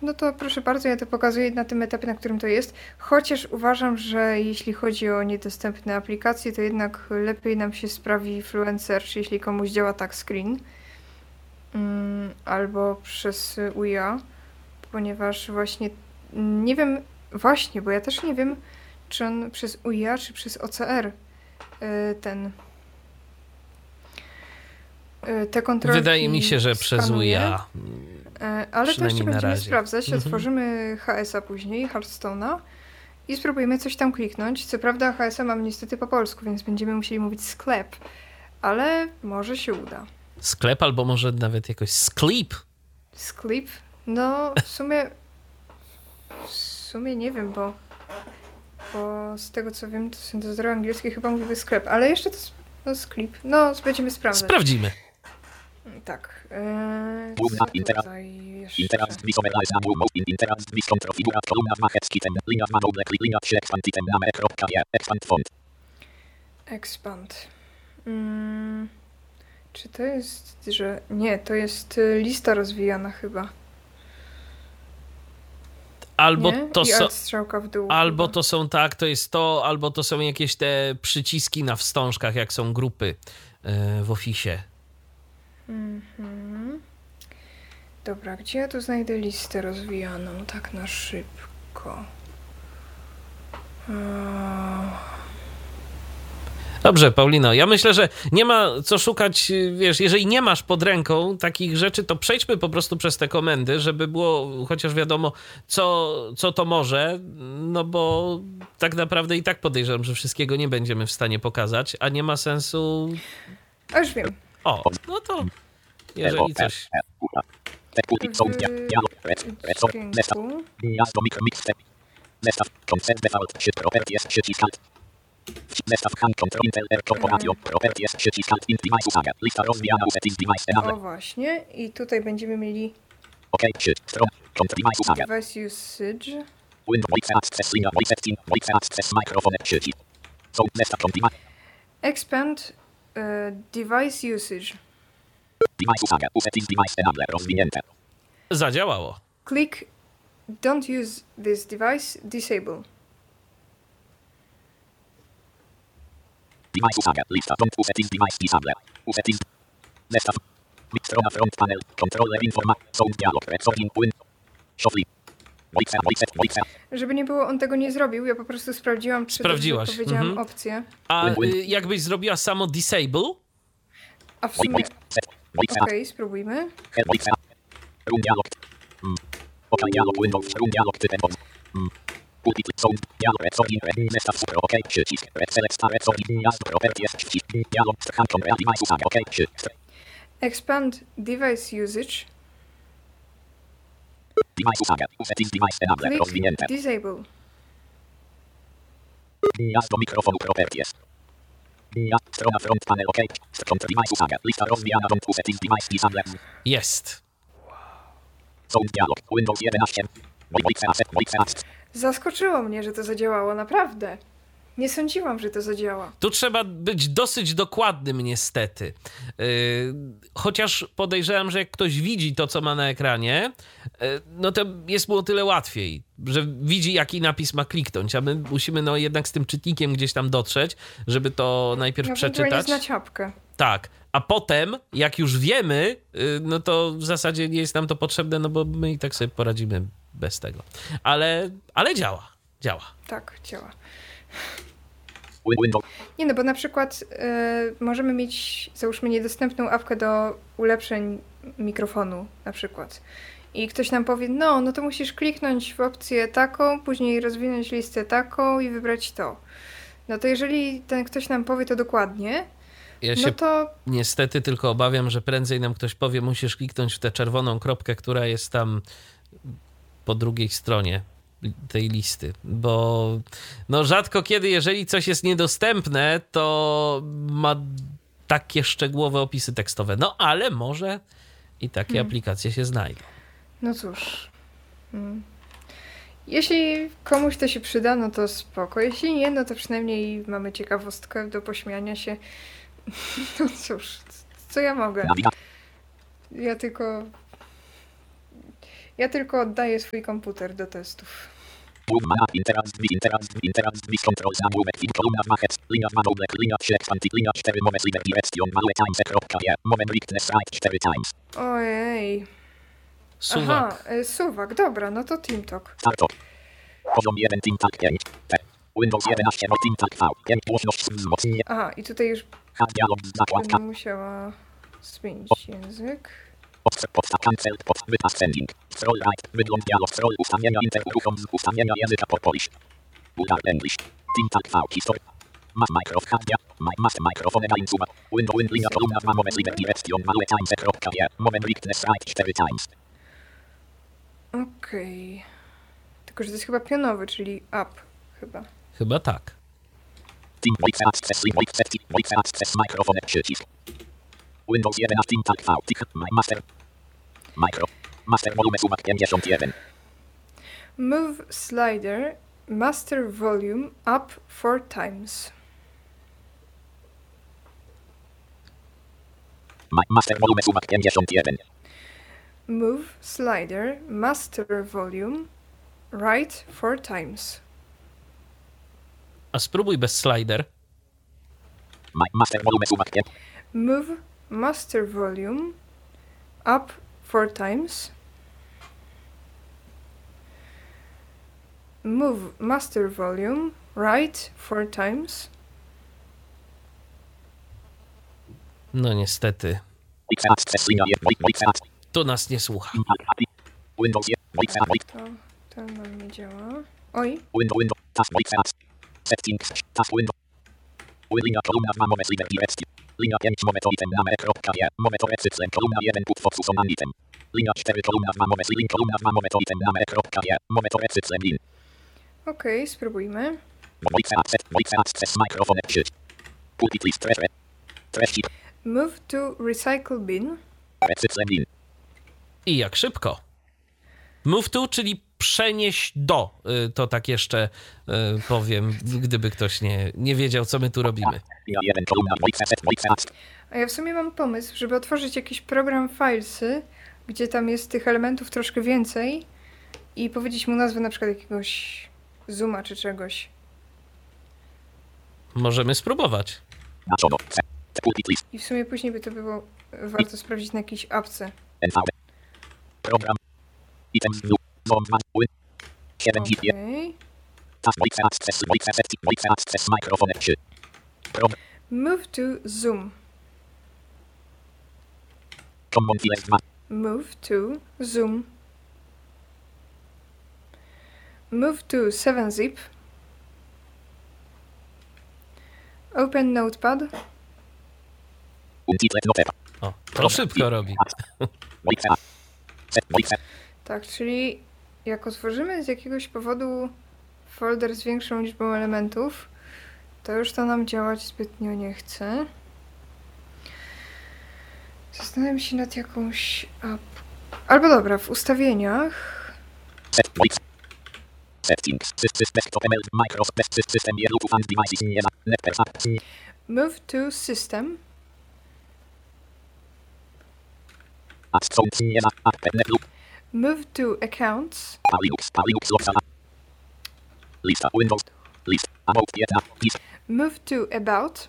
no to proszę bardzo, ja to pokazuję na tym etapie, na którym to jest. Chociaż uważam, że jeśli chodzi o niedostępne aplikacje, to jednak lepiej nam się sprawi Fluencer, czy jeśli komuś działa tak screen, albo przez UIA, ponieważ właśnie nie wiem, właśnie, bo ja też nie wiem, czy on przez UIA, czy przez OCR ten te kontrolki Wydaje mi się, że przez skanuje. UIA. Ale to jeszcze Przynajmniej na będziemy razie. sprawdzać. Otworzymy HS-a później, Hearthstone'a i spróbujemy coś tam kliknąć. Co prawda HS-a mam niestety po polsku, więc będziemy musieli mówić sklep, ale może się uda. Sklep albo może nawet jakoś sklep. Sklep? No w sumie nie wiem, bo z tego co wiem, to syntezator angielski chyba mówimy sklep, ale jeszcze to no sklep. No, będziemy sprawdzać. Sprawdzimy. Tak. Główna Jeszcze... Expand. Czy to jest, że... Nie, to jest lista rozwijana chyba. Albo nie? to I są... strzałka w dół. Albo chyba. to są tak, to jest to, albo to są jakieś te przyciski na wstążkach, jak są grupy w Office'ie. Dobra, gdzie ja tu znajdę listę rozwijaną tak na szybko? Dobrze, Paulino, ja myślę, że nie ma co szukać, wiesz, jeżeli nie masz pod ręką takich rzeczy, to przejdźmy po prostu przez te komendy, żeby było chociaż wiadomo, co to może, no bo tak naprawdę i tak podejrzewam, że wszystkiego nie będziemy w stanie pokazać, a nie ma sensu... A już wiem. O, no to jeżeli coś... Zestaw hand control Intel R Corporation Properties sieci Salt Int Device Usaga. Lista rozwijana Settings Device Enable. O właśnie, i tutaj będziemy mieli OK, stron, Device Usaga. device usage. Windows Voice Access Linia Voice Setting Voice Access Microphone sieci. Są zestaw device. Expand device usage. Device Usaga. Settings Device Enable rozwinięte. Zadziałało. Click don't use this device, disable. Device Usaga. Lista don't settings device disable. Settings. Zestaw. Strona front panel. Controller informa. Sound dialog. Recording win. Shuffle. Voice. Żeby nie było, on tego nie zrobił, ja po prostu sprawdziłam, czy Sprawdziłaś. dobrze powiedziałam opcję. A jakbyś zrobiła samo disable? A w sumie... Okej, spróbujmy. Room dialog. OK, dialog Windows. Room dialog typem box. Pulpit sound dialog recording zestaw super OK przycisk select star recording jazd properties przycisk dialog hand control device usaga OK przycisk. Expand device usage. Device usaga. Settings device enable Click rozwinięte. disable. Jazd do mikrofonu properties. Strona front panel OK. Device usaga. Lista rozwijana don't settings device disable. Jest. Sound dialog Windows 11. Voice access. Zaskoczyło mnie, że to zadziałało, naprawdę. Nie sądziłam, że to zadziała. Tu trzeba być dosyć dokładnym niestety. Chociaż podejrzewam, że jak ktoś widzi to, co ma na ekranie, no to jest mu o tyle łatwiej, że widzi, jaki napis ma kliknąć, a my musimy jednak z tym czytnikiem gdzieś tam dotrzeć, żeby to najpierw przeczytać. Znać apkę. Tak, a potem, jak już wiemy, no to w zasadzie nie jest nam to potrzebne, no bo my i tak sobie poradzimy bez tego. Ale działa. Tak, działa. Nie no, bo na przykład możemy mieć, załóżmy, niedostępną apkę do ulepszeń mikrofonu na przykład. I ktoś nam powie, no to musisz kliknąć w opcję taką, później rozwinąć listę taką i wybrać to. No to jeżeli ten ktoś nam powie to dokładnie, Ja się niestety tylko obawiam, że prędzej nam ktoś powie, musisz kliknąć w tę czerwoną kropkę, która jest tam po drugiej stronie tej listy, bo no rzadko kiedy, jeżeli coś jest niedostępne, to ma takie szczegółowe opisy tekstowe. No ale może i takie aplikacje się znajdą. No cóż. Jeśli komuś to się przyda, no to spoko. Jeśli nie, no to przynajmniej mamy ciekawostkę do pośmiania się. No cóż, co ja mogę? Ja tylko... Ja tylko oddaję swój komputer do testów. Control zamówiek feed kolumna 2 hex, linia 2 nodek, linia 3 expanded, linia 4 moment liber direction, małe times, moment weakness right 4 times. Ojej. Suwak. Aha, suwak, dobra, no to TeamTalk. Starto. Poziom 1 TeamTalk 5. Windows 11 no TeamTalk V. 5 głośność wzmocnienie. Aha, i tutaj już Hard dialog zakładka. będę musiała zmienić język. Podstaw cancel, wypas sending. Scroll right, wygląd dialog, scroll ustawienia uruchom z ustawienia języka po Polish. Bulgar English. TeamTalk V historia. Mass Microsoft Hard Mass Microphone Line Suba. Windows linia kolumna 2 moment liber direction, małe times, moment weakness right 4 times. Okej. Tylko, że to jest chyba pionowy, czyli up chyba. Chyba tak. Team Voice Access Microphone przycisk. Windows 11 TeamTalk V. Master volume suwak 51. Move slider master volume up 4 times. Master volume suwak 51. Move slider master volume right 4 times. A spróbuj bez slider. Master volume suwak 5. Move master volume up 4 times. Move master volume right 4 times. No niestety. Voice Access linia 1. Tu nas nie słucha. Windows To ten nam nie działa. Oj, Windows task Voice Access. Settings task window. Linia kolumna 2 moment liber direction. Linia 5 moment item name.je. Moment cyklem kolumna 1 put focus on item. Linia 4 kolumna 2 moment link kolumna 2 moment item name.je. Moment cyklem lin. okej, spróbujmy. Voice Access microphone przycisk. Put it list treści. Move to recycle bin. Cyklem lin. I jak szybko. Move to, czyli przenieść do. To tak jeszcze powiem, gdyby ktoś nie wiedział, co my tu robimy. Linia 1 kolumna Voice Access. A ja w sumie mam pomysł, żeby otworzyć jakiś program Filesy, gdzie tam jest tych elementów troszkę więcej i powiedzieć mu nazwę na przykład jakiegoś zooma czy czegoś. Możemy spróbować. Put it list. I w sumie później by to było warto sprawdzić na jakiejś apce. NV. Program. Items view. Zone 2. 7 gig. Okej. Task Voice Access microphone 3. Program. Move to zoom. Common files 2. Move to zoom. Move to 7-zip. Open notepad. Untitled note. O, to szybko robi. Voice. Tak, czyli jak otworzymy z jakiegoś powodu folder z większą liczbą elementów, to już to nam działać zbytnio nie chce. Zastanawiam się nad jakąś albo dobra, w ustawieniach. Settings. Desktop Microsoft System Bluetooth and Devices nie za. Network. Move to system. Sound nie za. Move to accounts. Linux Lofsana. Lista Windows. List. About 1. List. Move to about.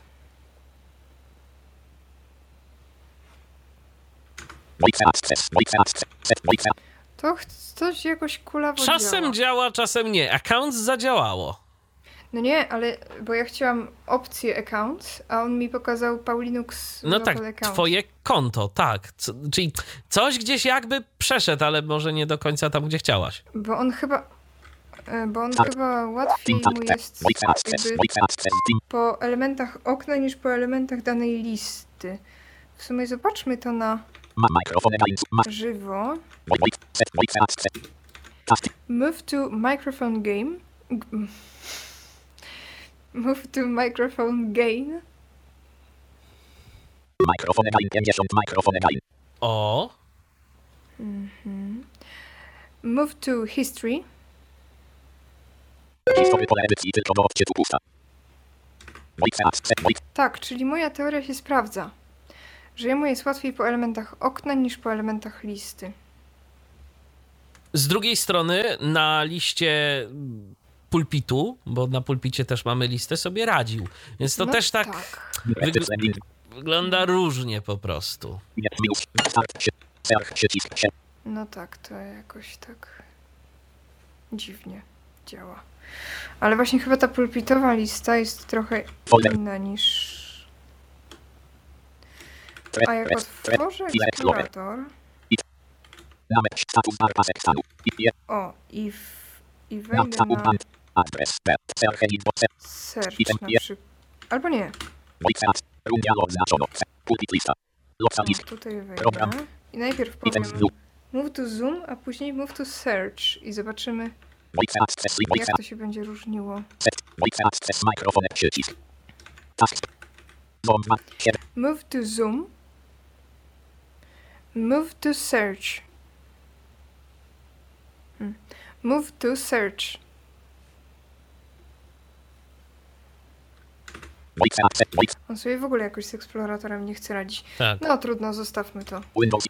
Voice Access. Voice. To coś jakoś kulawo Czasem działa. działa, czasem nie. Accounts zadziałało. No nie, ale bo ja chciałam opcję account, a on mi pokazał Paulinux No tak, local account. twoje konto, tak. Czyli coś gdzieś jakby przeszedł, ale może nie do końca tam, gdzie chciałaś. Bo on chyba łatwiej mu jest jakby po elementach okna niż po elementach danej listy. W sumie zobaczmy to na żywo. Move to microphone game. Move to microphone gain. Microphone gain 50. Microphone gain. O. Move to history. Historię pole edycji tylko do odczytu pusta. Tak, czyli moja teoria się sprawdza. Że jemu jest łatwiej po elementach okna niż po elementach listy. Z drugiej strony na liście pulpitu, bo na pulpicie też mamy listę, sobie radził. Więc to No też tak wygląda różnie po prostu. No tak, to jakoś tak dziwnie działa. Ale właśnie chyba ta pulpitowa lista jest trochę inna niż... A jak otworzę eksplorator... O, i wejdę na search na przykład... Albo nie. No, tutaj wejdę. I najpierw powiem move to zoom, a później move to search. I zobaczymy, jak to się będzie różniło. Move to zoom. Move to search. Move to search. On sobie w ogóle jakoś z eksploratorem nie chce radzić. Tak. No trudno, zostawmy to.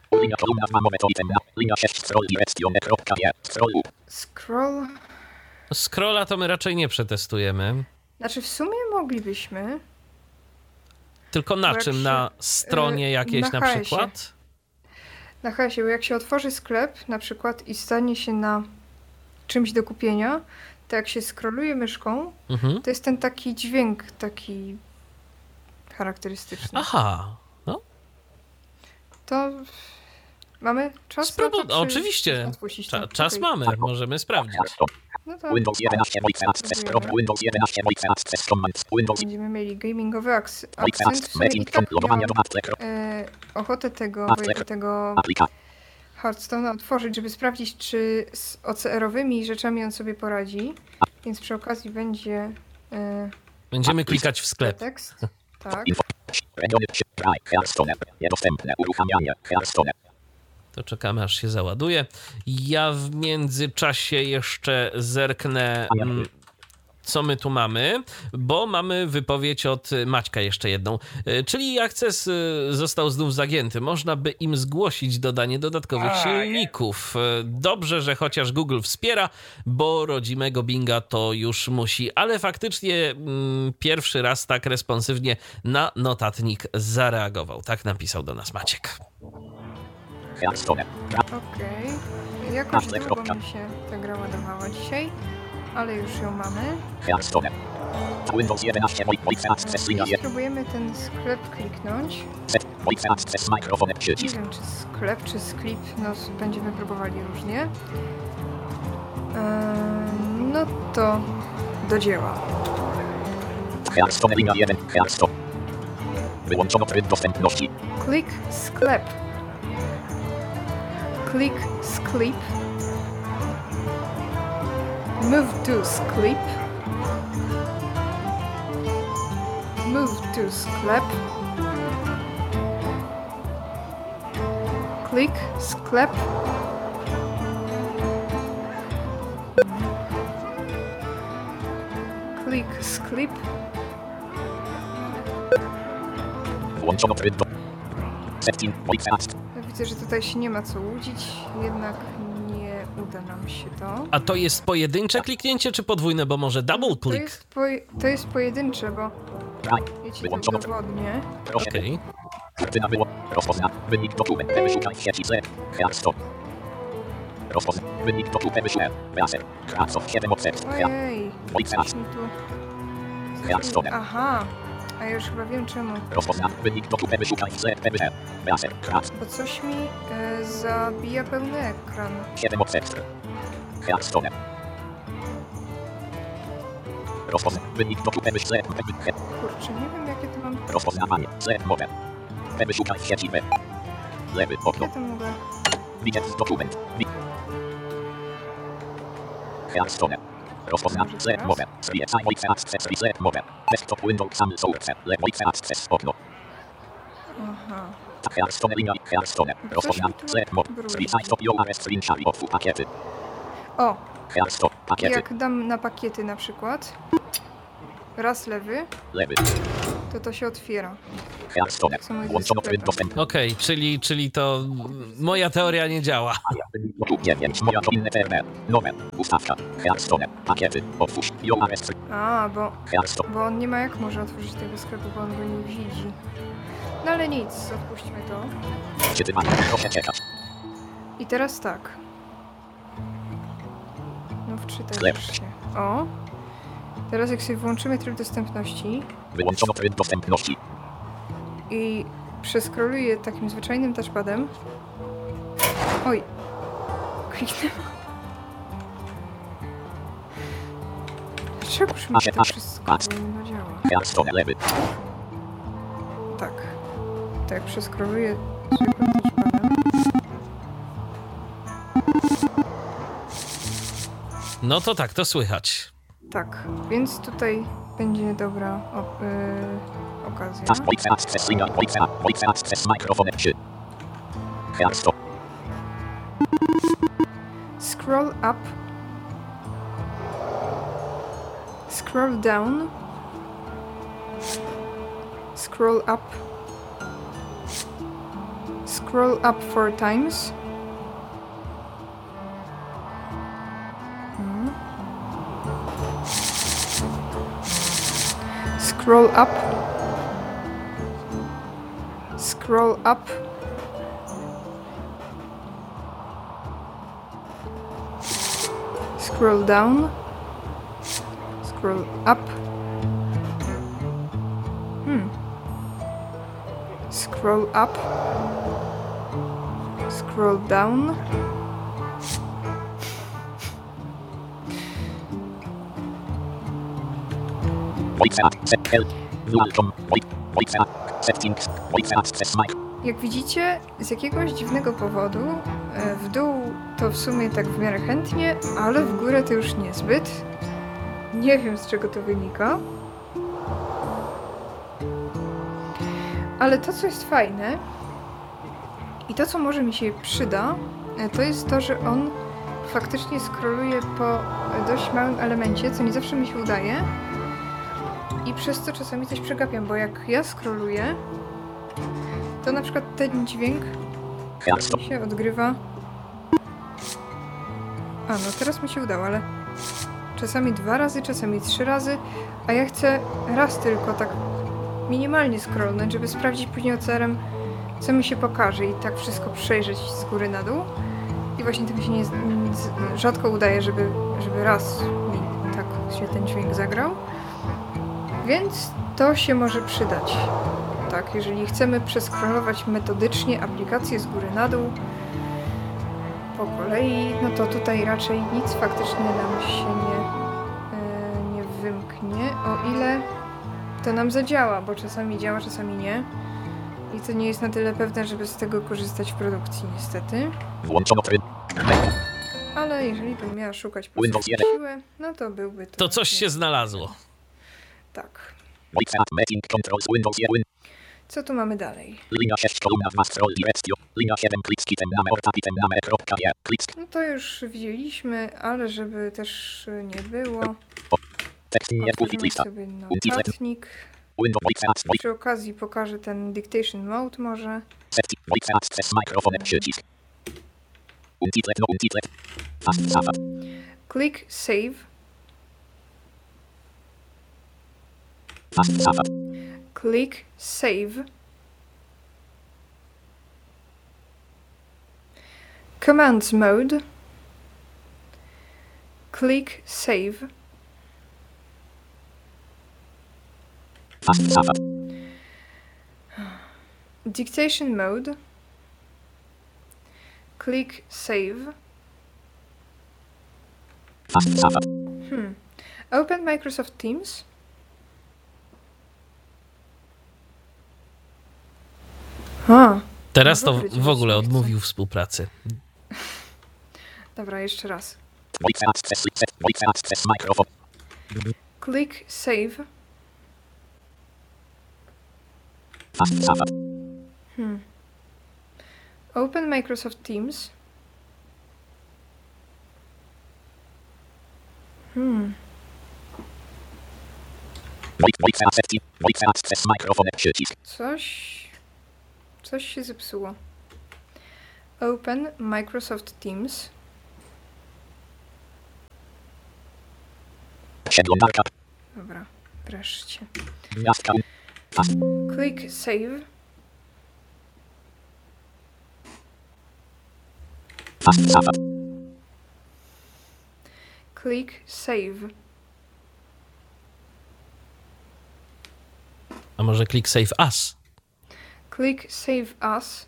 Scroll. Scrolla to my raczej nie przetestujemy. Znaczy w sumie moglibyśmy. Tylko na Bo czym? jak Na się- stronie jakiejś na na HS-ie. przykład? Na hasie, bo jak się otworzy sklep na przykład i stanie się na czymś do kupienia, to jak się scrolluje myszką, Mhm. to jest ten taki dźwięk taki charakterystyczny. Aha. No, To mamy czas na to, czy oczywiście. odpuścić to? Czas Okej. mamy, możemy sprawdzić. No to Windows 11 Voice Access Pro, Windows 11 Voice Access Command, Windows będziemy mieli gamingowy akcent. Voice W Access sumie i Meeting, tak logowanie do miałam ochotę tego Aplika. Hearthstone'a otworzyć, żeby sprawdzić, czy z OCR-owymi rzeczami on sobie poradzi. Więc przy okazji będzie Będziemy klikać w sklep. tekst. Tak. Info. Regiony Kraj, Hearthstone, niedostępne, uruchamianie, Hearthstone. To czekamy, aż się załaduje. Ja w międzyczasie jeszcze zerknę, co my tu mamy, bo mamy wypowiedź od Maćka jeszcze jedną. Czyli akces został znów zagięty. Można by im zgłosić dodanie dodatkowych silników. Dobrze, że chociaż Google wspiera, bo rodzimego Binga to już musi. Ale faktycznie pierwszy raz tak responsywnie na notatnik zareagował. Tak napisał do nas Maciek. Hearthstone. Okej. Jakoś długo mi się ta gra ładowała dzisiaj, ale już ją mamy. Hearthstone. Windows 11 Voice Access Linia I spróbujemy ten sklep kliknąć. Voice Access Microphone Nie przycisk. wiem, czy sklep, czy sklip, no będziemy próbowali różnie. No to do dzieła. Hearthstone linia 1. Hearthstone. Wyłączono tryb dostępności. Klik sklep. Klik sklep. Move to sklep. Move to sklep. Klik sklep. Klik sklep. Włączono tryb do... Setting Voice Access. Widzę, że tutaj się nie ma co łudzić, jednak nie uda nam się to. A to jest pojedyncze kliknięcie, czy podwójne, bo może double click? To jest pojedyncze, bo Kraj. wiecie, to Wyłączono. dowodnie. Proszę. Okej. Kartyna było. Rozpozna. Wynik dokument. Wyszukaj w sieci Z. Hearthstone. Rozpozna. Wynik dokument. Wyszukaj. Laser. Kracow 7 obserw. Ojej, Voice coś Access. mi tu... Hearthstone. Aha, a ja już chyba wiem czemu. Rozpozna. Wynik dokument. Wyszukaj w Z. Laser. Kracow Bo coś mi zabija pełny ekran. 7 obserw. Hearthstone. Rozpozna. Wynik dokument. Wyszukaj. Kurczę, nie wiem jakie to mam... Rozpoznawanie. Z. Mowe. Wyszukaj w sieci B. Lewy okno. Ja to mogę... Widzieć dokument. Hearthstone. Rozpoznam Z mowę. Zwiecaj Voice Access Z mowę. Desktop Windows Sam Source. Voice Access okno. Aha. Hearthstone linia. Hearthstone. Rozpoznam Z mowę. Zwiecaj stop URS screenshot of pakiety. O, Hearthstone. i Pakiety. jak dam na pakiety na przykład, raz lewy, Lewy. to się otwiera. Hearthstone. Są moje Włączono sklepy. tryb dostępny. Okej, czyli to moja teoria nie działa. Tu 9. Moja to inne TRD. Nowe. Ustawka. Hearthstone. Pakiety. Otwórz. JOAS. A, bo Hearthstone. on nie ma jak może otworzyć tego sklepu, bo on go nie widzi. No ale nic, odpuśćmy to. Czy ty masz? Proszę czekać. I teraz tak. No wczytaj Sklep. się. O! Teraz jak sobie włączymy tryb dostępności Wyłączono tryb dostępności. i przeskroluję takim zwyczajnym touchpadem. Oj! Kliknęłam. Dlaczegoż mi się to wszystko nie działa? Hearthstone lewy. Tak. Tak, przeskroluję zwykłym touchpadem. No to tak, to słychać. Tak, więc tutaj będzie dobra okazja. Task voice access signal voice access microphone 3. Hearthstone. Scroll up. Scroll down. Scroll up. Scroll up 4 times. Scroll up. Scroll up. Scroll down. Scroll up. Scroll up. Scroll down. Voice access help. Welcome. Voice settings. Voice access mic. Jak widzicie, z jakiegoś dziwnego powodu w dół to w sumie tak w miarę chętnie, ale w górę to już niezbyt. Nie wiem, z czego to wynika. Ale to, co jest fajne i to, co może mi się przyda, to jest to, że on faktycznie scrolluje po dość małym elemencie, co nie zawsze mi się udaje. I przez to czasami coś przegapiam, bo jak ja scrolluję, to na przykład ten dźwięk się odgrywa. A, no teraz mi się udało, ale czasami 2 razy, czasami 3 razy, a ja chcę raz tylko tak minimalnie scrollnąć, żeby sprawdzić później OCR-em, co mi się pokaże i tak wszystko przejrzeć z góry na dół. I właśnie tak mi się rzadko udaje, żeby raz mi tak się ten dźwięk zagrał. Więc to się może przydać. Tak, jeżeli chcemy przeskrolować metodycznie aplikację z góry na dół po kolei, no to tutaj raczej nic faktycznie nam się nie wymknie, o ile to nam zadziała, bo czasami działa, czasami nie. I to nie jest na tyle pewne, żeby z tego korzystać w produkcji, niestety. Włączono tryb. Ale jeżeli bym miała szukać po Windows prostu 1. siłę, no to byłby to... To coś się znalazło. Tak. Voice meeting controls Windows 1. Co tu mamy dalej? Linia 6 kolumna 2 scroll direction. Linia 7 kliskitem name ortapitem name.je. Klick. No to już widzieliśmy, ale żeby też nie było, Tekst nie otworzymy multiplista. sobie notatnik. Windows voice access voice Przy okazji pokażę ten dictation mode może. setting voice access microphone przycisk. Untitled no untitled. Fast safa. Click save. Fast safa. Click save. Commands mode. Click save. Fast safa. Dictation mode. Click save. Fast safa. Open Microsoft Teams. A, Teraz to Dobry, w ogóle nie chcę. odmówił współpracy. dobra, jeszcze raz. Voice access set. Voice access microphone. Click save. Fast safa. Open Microsoft Teams. Voice access. Voice access microphone przycisk. Coś się zepsuło. Open Microsoft Teams. Przeglądarka. Dobra, wreszcie. Gwiazdka. Click Save. Fast Safa. Click Save. A może click save as? Click Save As.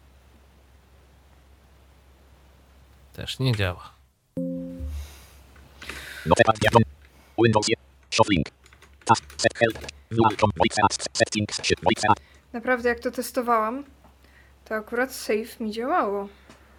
Też nie działa. Notepad diagon. Windows. Shuffling. Task. Set help. Welcome. Voice apps. Settings. Voice app. Naprawdę, jak to testowałam, to akurat save mi działało.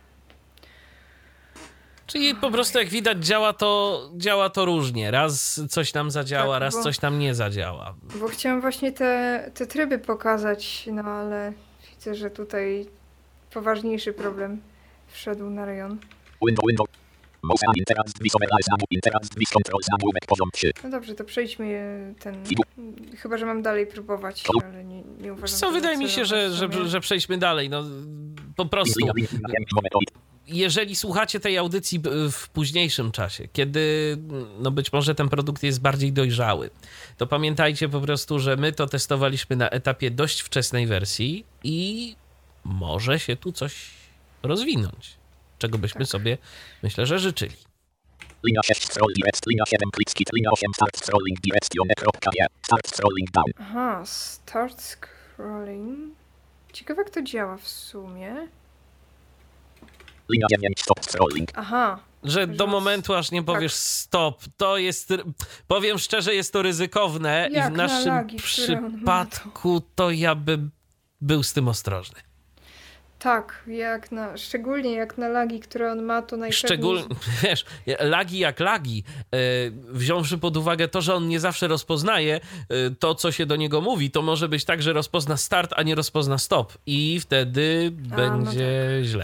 Czyli po prostu jak widać działa to różnie. Raz coś nam zadziała, Tak, raz bo- coś nam nie zadziała. Bo chciałam właśnie te tryby pokazać, no ale widzę, że tutaj poważniejszy problem wszedł na rejon. Windows. Mouse and interact with overlay zamu. Interact with control zamówek poziom 3. No dobrze, to przejdźmy ten... Chyba, że mam dalej próbować, ale nie uważam... Co że wydaje mi się, celowo w sumie. że przejdźmy dalej. No, po prostu, jeżeli słuchacie tej audycji w późniejszym czasie, kiedy no być może ten produkt jest bardziej dojrzały, to pamiętajcie po prostu, że my to testowaliśmy na etapie dość wczesnej wersji i może się tu coś rozwinąć, czego byśmy sobie, myślę, że życzyli. Linia 6 scroll direct. Linia 7 click skip. Linia 8 start scrolling direction.je. Start scrolling down. Aha, start scrolling. Ciekawe, jak to działa w sumie. Linia 9 stop scrolling. Aha, Że do Że- momentu, aż nie powiesz tak. stop, to jest, powiem szczerze, jest to ryzykowne i Jak w na naszym lagi, które on ma, przypadku to ja bym był z tym ostrożny. tak, szczególnie jak na lagi, które on ma, to najpewniej... Szczególnie, wiesz, lagi jak lagi, wziąwszy pod uwagę to, że on nie zawsze rozpoznaje to, co się do niego mówi, to może być tak, że rozpozna start, a nie rozpozna stop i wtedy będzie źle.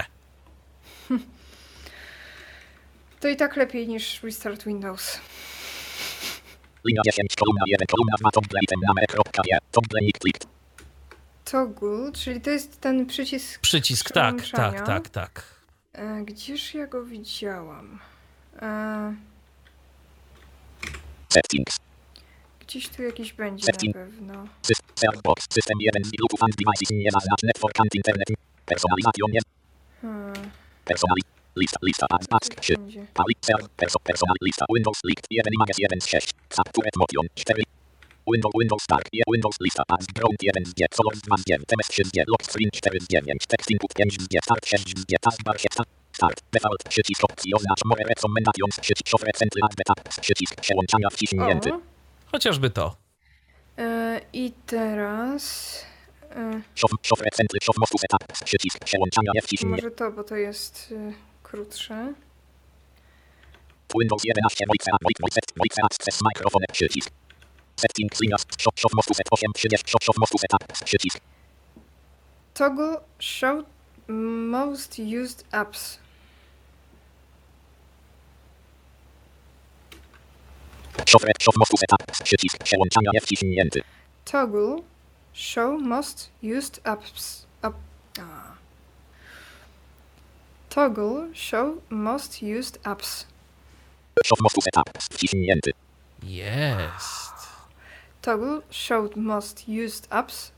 To i tak lepiej niż Restart Windows. Linia 10 kolumna 1 kolumna 2 toggle item number.je. Toggle nick clicked. Toggle, czyli to jest ten przycisk... Przycisk, tak. przełączania. Gdzież ja go widziałam? Settings. Gdzieś tu jakiś będzie Setting. na pewno. Box. System 1 z Bluetooth and devices niezaznaczone for count internet. Personalizacja nie. Lista ads task Tu 3. będzie. Personal lista Windows likt 1 images 1 z 6. Subturet motion 4. Windows Start. Windows lista ads ground 1 z G. Colors 2 z G. TMS 3 z G. Lock screen 4 z 9. Text input 5 z G. Start 6 z G. Taskbar 7. Start. Default przycisk opcji oznacz more recommendations przycisk of recently added apps przycisk przełączania wciśnięty. O, Chociażby to. i teraz... Show recently show most used apps przycisk przełączania nie wciśnięty. może to, bo to jest krótsze. Windows 11 voice access microphone przycisk. Settings linia show most used 8 30 show most used apps przycisk. Toggle show most used apps. Show most used apps przycisk przełączania nie wciśnięty. Toggle show most used apps. Toggle show most used apps. Show most used apps wciśnięty. Jest. Toggle showed most used apps.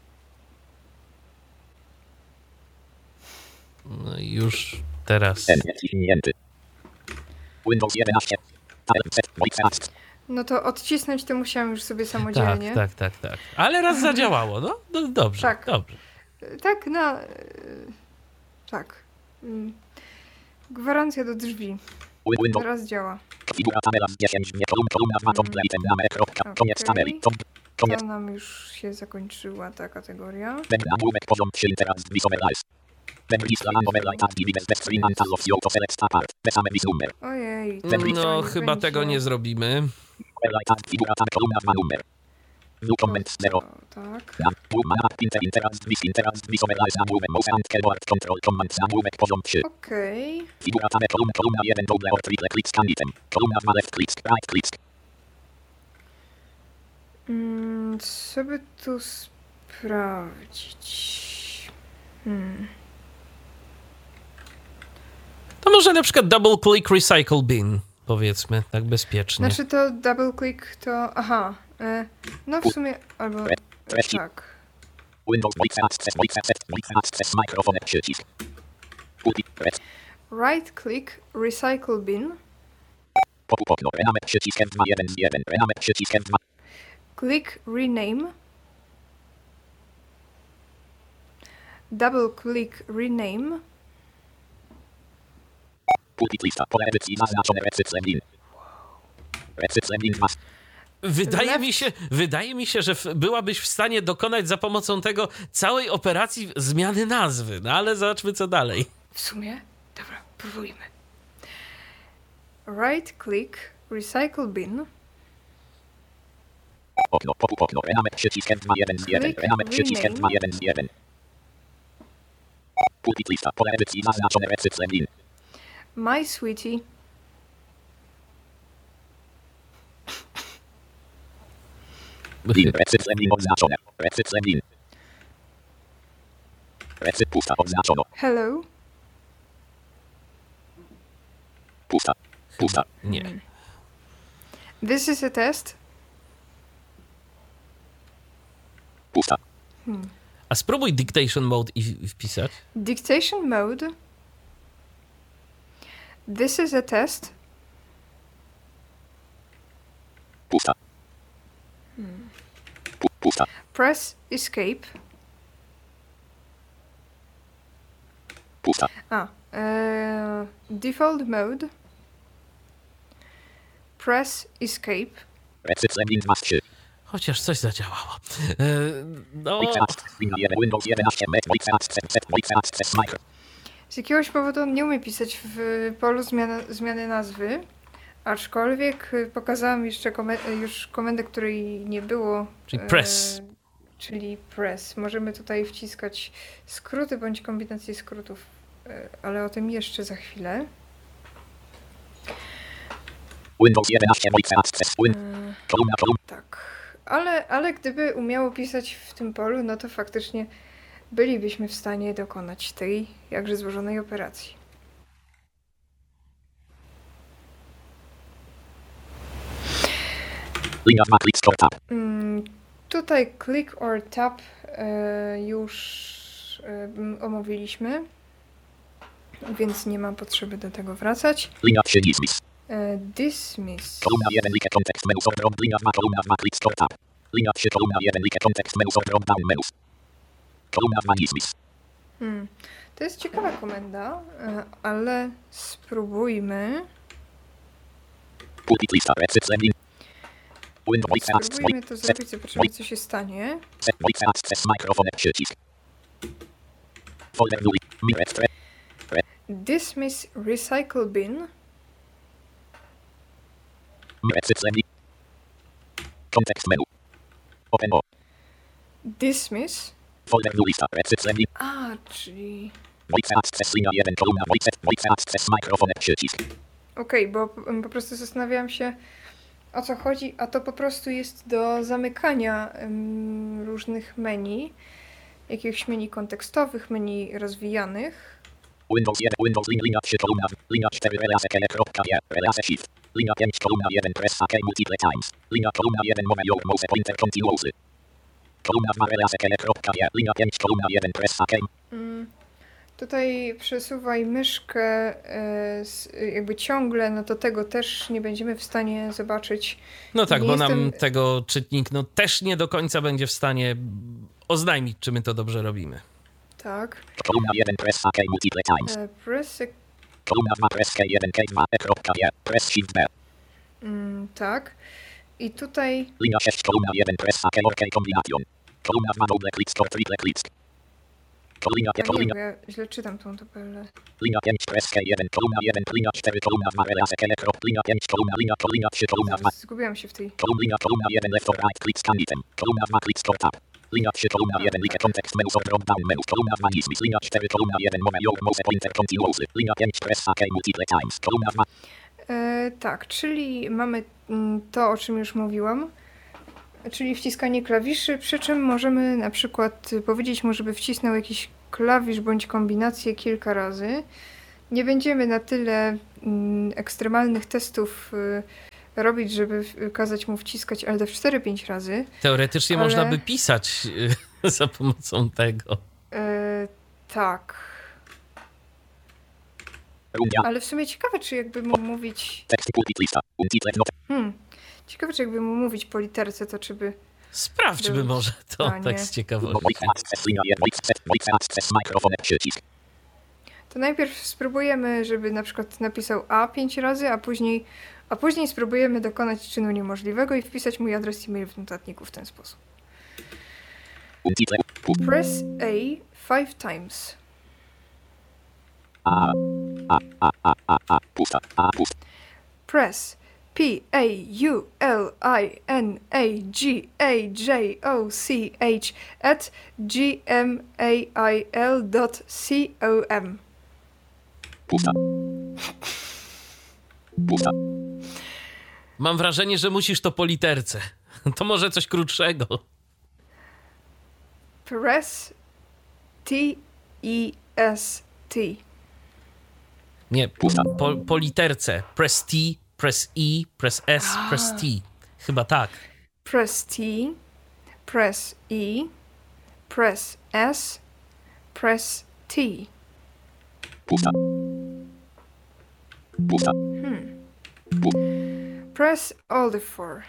No i już teraz. N wciśnięty. Windows 11. Voice access. No to odcisnąć to musiałam już sobie samodzielnie. Tak. Ale raz zadziałało, no? Dobrze, Tak. dobrze. Tak, no. Tak. Gwarancja do drzwi. Windows. Teraz działa. Figura tabela z 10 nie kolumna 2 toggle item number. Koniec tabeli. Koniec. To nam już się zakończyła ta kategoria. Web nagłówek poziom 3 interact with overlays. Web lista and overlay tab divides the screen and all of you to select apart. The same with number. Ojej. No, to chyba będzie- tego nie zrobimy. Overlay tab figura tab kolumna 2 numer. View comment 0. Tak. Woman app interact with overlays nagłówek mouse and keyboard control command nagłówek poziom 3. Okej. Figura tab kolumna 1 double or triple click scan item. Kolumna 2 left click right click. Co by tu sprawdzić? To może na przykład double click recycle bin, powiedzmy, tak bezpiecznie. Znaczy to double click to... Aha. No w sumie... Albo... Tak. Windows access mikrofon przycisk. Right click recycle bin. Pop-up okno. Rename przycisk F2 z 1. Rename przycisk F2. Click rename. Double click rename. Pulpit lista. Pole edycji zaznaczone recycle bin. Recycle bin 2. Wydaje mi się, że byłabyś w stanie dokonać za pomocą tego całej operacji zmiany nazwy, no ale zobaczmy co dalej. W sumie? Dobra, próbujmy. Right click recycle bin. Okno, pop-up okno. Rename przycisk F2 z 1. Rename przycisk F2 z 1. Pulpit lista. Pole edycji zaznaczone recycle bin. My sweetie. Bin. Recycle bin oznaczone. Recycle bin. Pusta. Oznaczono. Hello. Pusta. Pusta. Nie. This is a test. Pusta. A spróbuj dictation mode i wpisać. Dictation mode. This is a test. Pusta. Pusta. Press escape. Pusta. Default mode. Press escape. Recycle bin 2 3. Chociaż coś zadziałało. No, Windows 11 access micro. Z jakiegoś powodu on nie umie pisać w polu zmiany nazwy, aczkolwiek pokazałam jeszcze już komendę, której nie było. czyli press. Czyli press. Możemy tutaj wciskać skróty bądź kombinacje skrótów, ale o tym jeszcze za chwilę. Windows 11 access kolumna. Tak, ale gdyby umiało pisać w tym polu, no to faktycznie bylibyśmy w stanie dokonać tej jakże złożonej operacji. Linia 2 click store tab. Tutaj click or tap już omówiliśmy, więc nie ma potrzeby do tego wracać. Linia 3 dismiss. Dismiss. Kolumna 1 like kontekst menu of drop. Linia 2 kolumna 2 click store tab. Linia 3 kolumna 1 like kontekst menu of drop down menus. Kolumna 2 dismiss. To jest ciekawa komenda, ale spróbujmy. Pulpit lista recycle bin. Windows Spróbujmy to zrobić, zobaczymy co się stanie. Set voice access mikrofon przycisk. Folder duli. Mirror. Dismiss recycle bin. Recycle bin. Kontekst menu. Open o. Dismiss. Folder lista. Recycle bin. Czyli... Voice access linia 1 kolumna voice access mikrofon przycisk. Okej, bo po prostu zastanawiałam się o co chodzi, a to po prostu jest do zamykania różnych menu, jakichś menu kontekstowych, menu rozwijanych. Windows 1, Windows linia 3 kolumna, linia 4 relase relase shift, linia 5 kolumna 1 press AK multiple times, linia kolumna 1 mowa your mouse pointer continuously, kolumna 2 relase linia 5 kolumna 1 press AK. Tutaj przesuwaj myszkę jakby ciągle, no to tego też nie będziemy w stanie zobaczyć. No tak, bo nam tego czytnik też nie do końca będzie w stanie oznajmić, czy my to dobrze robimy. Tak. Kolumna 1 press AK multiple times. Kolumna 2 press K1 K2 press shift B. Tak. I tutaj... Linia 6 kolumna 1 press AK OK combination. Kolumna 2 double click store triple click. Nie, bo ja źle czytam tą tabelę. Linia 5 press K1 kolumna 1 linia 4 kolumna 2 relase linia 5 linia 3 kolumna 2. Zgubiłam się w tej... Kolumna 1 left or right click scan item. Kolumna 2 click store tab. Linia 3 kolumna 1 like context menu of drop down menu. Kolumna 2 dismiss. Linia 4 kolumna 1 mowa your mouse pointer continuously. Linia 5 press AK multiple times. Kolumna 2. Tak, czyli mamy to, o czym już mówiłam, czyli wciskanie klawiszy, przy czym możemy na przykład powiedzieć mu, żeby wcisnął jakiś klawisz bądź kombinację kilka razy. nie będziemy na tyle ekstremalnych testów robić, żeby kazać mu wciskać Alt F4 5 razy. Teoretycznie ale... można by pisać za pomocą tego. Tak. Rundia. Ale w sumie ciekawe, czy jakby mu mówić... Teksty pulpit lista. Untitled note. Ciekawe, czy jakby mu mówić po literce, to czy by... Sprawdźmy może to, A, nie. tak z ciekawości. Voice access linia 1. Voice access mikrofon przycisk. To najpierw spróbujemy, żeby na przykład napisał A 5 razy, a później spróbujemy dokonać czynu niemożliwego i wpisać mój adres e-mail w notatniku w ten sposób. Untitled. Press A 5 times. Pusta. A pusta. Press PAULINAGAJOCH at gmail.com. Pusta. Pusta. Mam wrażenie, że musisz to po literce. To może coś krótszego. Press T-E-S-T. Nie, po literce. Press T, press E, press S, press T. Chyba tak. Press T, press E, press S, press T. Pusta. Pusta. Press all the four.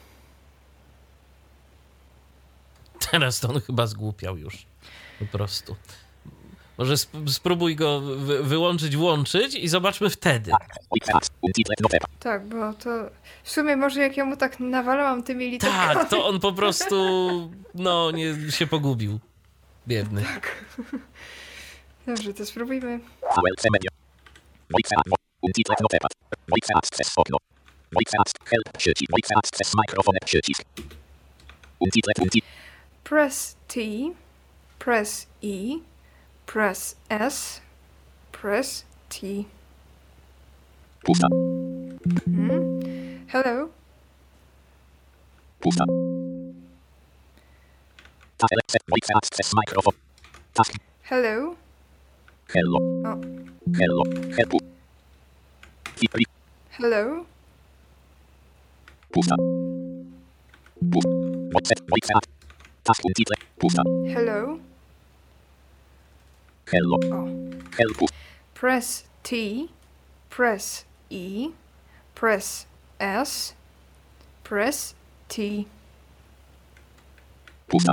Teraz to on chyba zgłupiał już. Po prostu. Może spróbuj go wyłączyć, włączyć i zobaczmy wtedy. Untitled note. Tak, bo to w sumie może jak ja mu tak nawalałam tymi literkami. Tak, to on po prostu nie się pogubił. Biedny. Tak. Dobrze, to spróbujmy. VLC media. Voice Untitled note. Voice access okno. Voice access help przycisk. Voice access mikrofon przycisk. Untitled. Press T, press E, press S, press T. Pusta. Hello. Pusta. Voice access mikrofon. Task. Hello. Hello. O. Hello. Help. Hello. Pusta. Voice task untitled. Pusta. Hello. Hello. O. Help. Press T, press E, press S, press T. Pusta.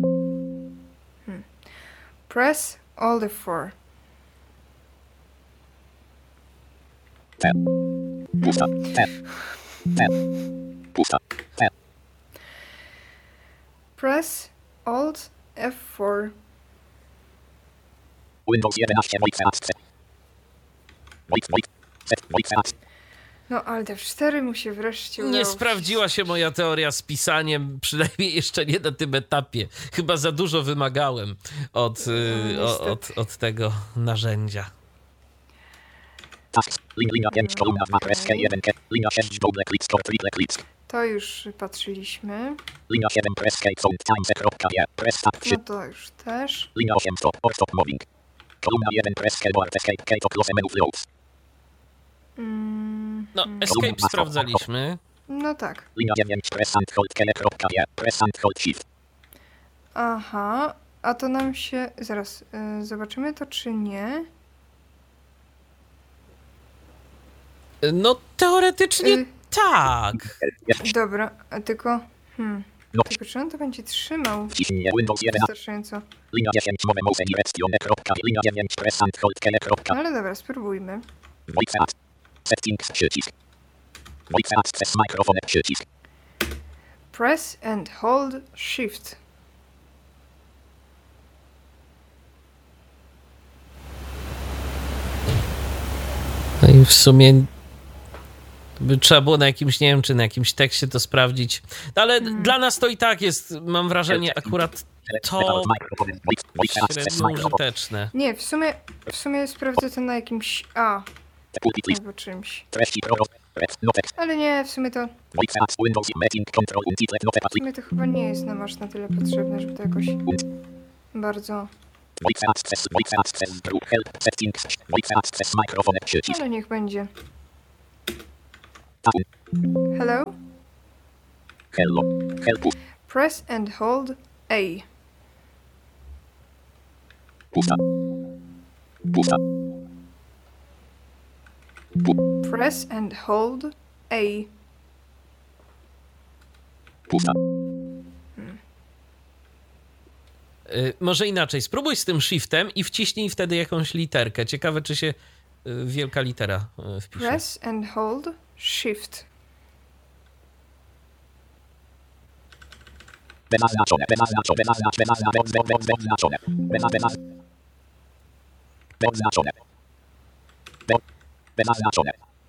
Press all the four. Pusta. Pusta. Press Alt F4. Windows 11 Voice access. Voice access. No, Alt F4 mu się wreszcie udało. Nie sprawdziła się moja teoria z pisaniem, przynajmniej jeszcze nie na tym etapie. Chyba za dużo wymagałem od tego narzędzia. Task. Linia 5 kolumna 2 press K1 linia 6 double click triple click. To już patrzyliśmy. Linia 7 press K sound times.je press tab 3. No to już też. Linia 8 stop moving. Kolumna 1 press keyboard escape K to close menu flows. No, escape sprawdzaliśmy. No tak. Linia 9 press and hold K.je press and hold shift. Aha, a to nam się... Zaraz, zobaczymy to czy nie. No, teoretycznie tak. Dobra, a tylko... Tylko czy on to będzie trzymał Wciśnij Windows 11. wystarczająco? Linia 10 mowe mouse direction. Linia 9 press and hold K. No ale dobra, spróbujmy. Voice access. Settings przycisk. Voice access mikrofon przycisk. Press and hold shift. No i w sumie by trzeba było na jakimś, nie wiem, czy na jakimś tekście to sprawdzić. No ale dla nas to i tak jest, mam wrażenie, akurat to średnio użyteczne. Nie, w sumie sprawdzę to na jakimś A. Albo czymś. Ale nie, w sumie to chyba nie jest nam aż na tyle potrzebne, żeby to jakoś bardzo Voice access group help settings. Voice access microphone przycisk. Ale niech będzie. Tab. Hello? Hello. Help. Press and hold A. Pusta. Pusta. Press and hold A. Pusta. Może inaczej, spróbuj z tym shiftem i wciśnij wtedy jakąś literkę. Ciekawe, czy się wielka litera wpisze. Press and hold shift. Bezaznaczone. Bezaznaczone. Bezaznaczone. Bezaznaczone. Bezaznaczone.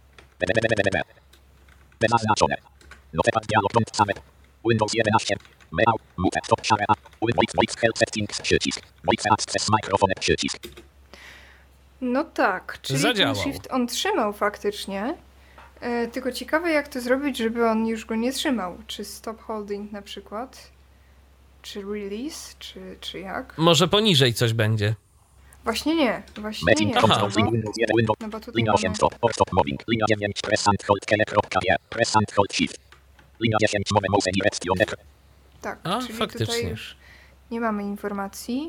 Bezaznaczone. Notepad dialog punkt same. Windows 11. Mail. Mute. Stop share. Voice help settings przycisk. Voice access microphone przycisk. No tak, czyli Zadziałał. ten shift on trzymał faktycznie. Tylko ciekawe jak to zrobić, żeby on już go nie trzymał. Czy stop holding na przykład? Czy release? Czy jak? Może poniżej coś będzie. Właśnie nie. Właśnie Meeting nie. Aha. control Windows 1 Windows. No bo tutaj Linia 8 mamy... stop. Stop mobbing. Linia 9 press and hold key.g. Press and hold shift. Linia 10 move mouse direction. Tak, A, czyli faktycznie. tutaj już nie mamy informacji.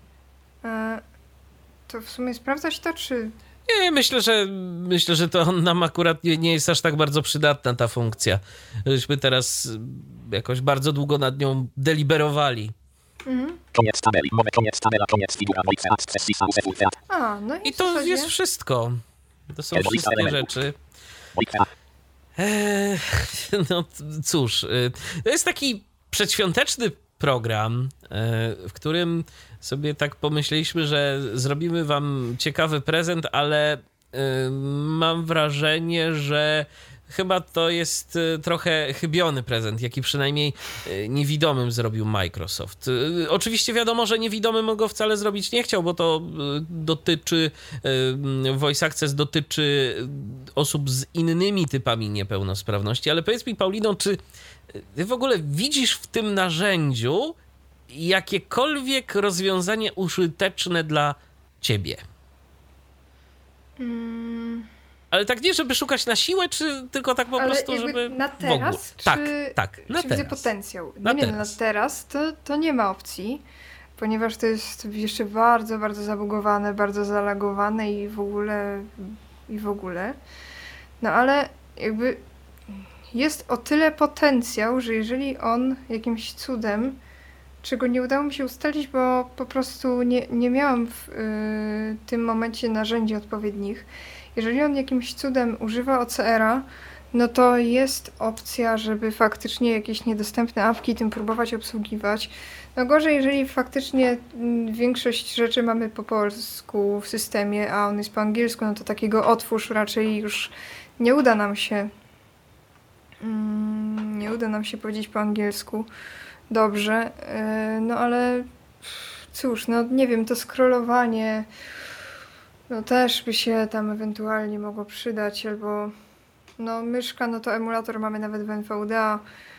To w sumie sprawdzać to, czy... Nie, myślę, że to nam akurat nie jest aż tak bardzo przydatna ta funkcja. Żeśmy teraz jakoś bardzo długo nad nią deliberowali. Koniec tabeli. Koniec tabela. Koniec figura. Voice access USF. A, no i I w to zasadzie... jest wszystko. To są wszystkie rzeczy. No cóż, to jest taki przedświąteczny program, w którym sobie tak pomyśleliśmy, że zrobimy wam ciekawy prezent, ale mam wrażenie, że chyba to jest trochę chybiony prezent, jaki przynajmniej niewidomym zrobił Microsoft. Oczywiście wiadomo, że niewidomym go wcale zrobić nie chciał, bo to dotyczy, Voice Access dotyczy osób z innymi typami niepełnosprawności, ale powiedz mi, Paulino, czy ty w ogóle widzisz w tym narzędziu jakiekolwiek rozwiązanie użyteczne dla ciebie? Ale tak nie, żeby szukać na siłę, czy tylko tak po Ale prostu, jakby żeby na w ogóle? teraz, czy, Tak, na czy widzę teraz. potencjał? Na No nie, na teraz to nie ma opcji, ponieważ to jest jeszcze bardzo, bardzo zabugowane, bardzo zalagowane i w ogóle. No ale jakby jest o tyle potencjał, że jeżeli on jakimś cudem, czego nie udało mi się ustalić, bo po prostu nie miałam w tym momencie narzędzi odpowiednich, jeżeli on jakimś cudem używa OCR-a, no to jest opcja, żeby faktycznie jakieś niedostępne apki tym próbować obsługiwać. No gorzej, jeżeli faktycznie większość rzeczy mamy po polsku w systemie, a on jest po angielsku, no to takiego otwórz raczej już nie uda nam się. Nie uda nam się powiedzieć po angielsku dobrze, no ale cóż, no nie wiem, to scrollowanie no też by się tam ewentualnie mogło przydać, albo no myszka, no to emulator mamy nawet w NVDA.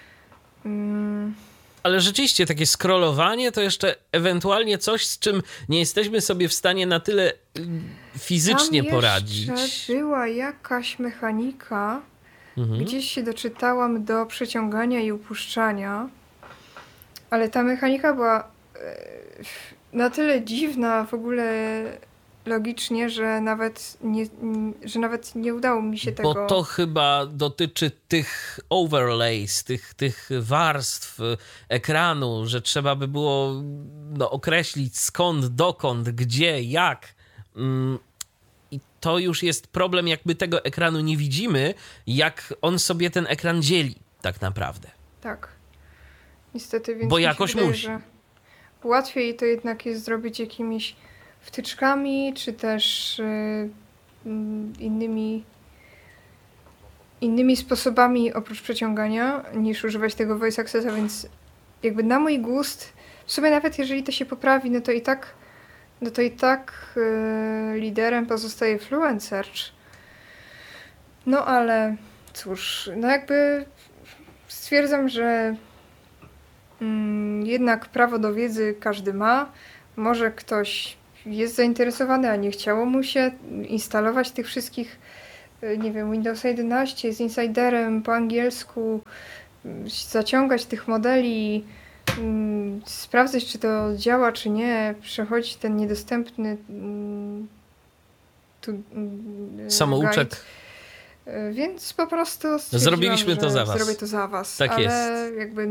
Ale rzeczywiście takie scrollowanie to jeszcze ewentualnie coś, z czym nie jesteśmy sobie w stanie na tyle fizycznie tam poradzić. Jeszcze była jakaś mechanika, gdzieś się doczytałam do przeciągania i upuszczania, ale ta mechanika była na tyle dziwna w ogóle logicznie, że nawet nie udało mi się tego... Bo to chyba dotyczy tych overlays, tych warstw ekranu, że trzeba by było określić skąd, dokąd, gdzie, jak. I to już jest problem, jakby tego ekranu nie widzimy, jak on sobie ten ekran dzieli tak naprawdę. Tak. Niestety, więc bo mi się jakoś wydaje, musi. że łatwiej to jednak jest zrobić jakimiś wtyczkami, czy też innymi sposobami oprócz przeciągania, niż używać tego voice accessa, więc jakby na mój gust, w sumie nawet jeżeli to się poprawi, no to i tak liderem pozostaje Fluent Search. No ale cóż, no jakby stwierdzam, że jednak prawo do wiedzy każdy ma. może ktoś jest zainteresowany, a nie chciało mu się instalować tych wszystkich, nie wiem, Windows 11 z Insiderem po angielsku, zaciągać tych modeli, sprawdzać, czy to działa, czy nie, przechodzić ten niedostępny samouczek. guide. Więc po prostu Zrobiliśmy to za was. Zrobię to za was. Tak ale jest. jakby